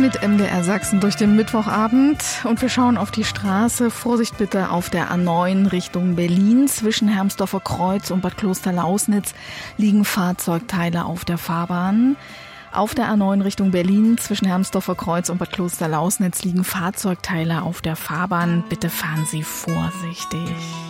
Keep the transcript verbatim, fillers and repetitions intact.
mit M D R Sachsen durch den Mittwochabend und wir schauen auf die Straße. Vorsicht bitte auf der A neun Richtung Berlin. Zwischen Hermsdorfer Kreuz und Bad Klosterlausnitz liegen Fahrzeugteile auf der Fahrbahn. Auf der A neun Richtung Berlin zwischen Hermsdorfer Kreuz und Bad Klosterlausnitz liegen Fahrzeugteile auf der Fahrbahn. Bitte fahren Sie vorsichtig.